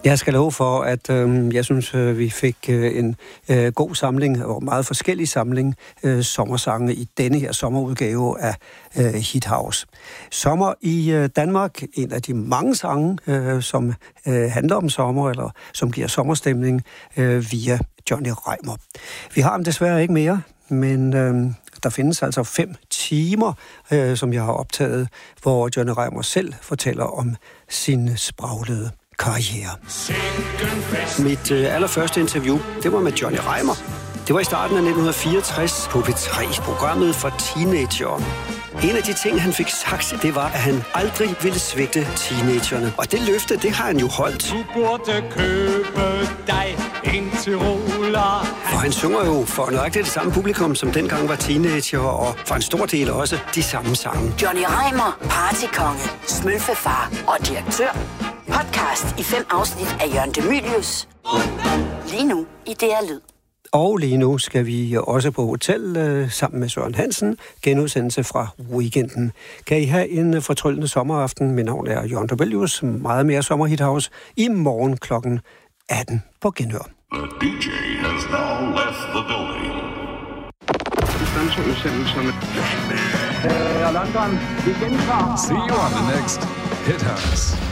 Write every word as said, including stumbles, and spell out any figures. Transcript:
Jeg skal love for, at øh, jeg synes, øh, vi fik øh, en øh, god samling, og meget forskellig samling øh, sommersange i denne her sommerudgave af øh, Hit House. Sommer i øh, Danmark, en af de mange sange, øh, som øh, handler om sommer, eller som giver sommerstemning øh, via Johnny Reimer. Vi har ham desværre ikke mere, men øh, der findes altså fem timer, øh, som jeg har optaget, hvor Johnny Reimer selv fortæller om sin spraglede karriere. Mit øh, allerførste interview, det var med Johnny Reimer. Det var i starten af nitten fireogtres på P tre, programmet for teenagere. En af de ting, han fik sagt, det var, at han aldrig ville svigte teenagerne. Og det løfte, det har han jo holdt. Du burde købe dig en Tyroler. For han synger jo for nøjagtigt det samme publikum, som dengang var teenager, og for en stor del også de samme sange. Johnny Reimer, partykonge, smølfefar og direktør. Podcast i fem afsnit af Jørgen De Mylius. Lige nu i D R Lyd. Og lige nu skal vi også på hotel øh, sammen med Søren Hansen, genudsendelse fra weekenden. Kan I have en fortryllende sommeraften? Mit navn er Jørgen De Mylius, meget mere Sommer Hit House, i morgen klokken atten på genhør. The D J has now left the building. London, igen fra. See you on the next Hit House.